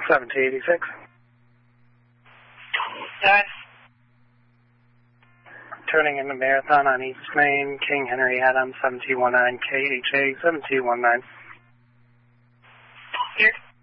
1786. Turning into Marathon on East Main, King Henry Adams, 7219, KHA, 7219. Here.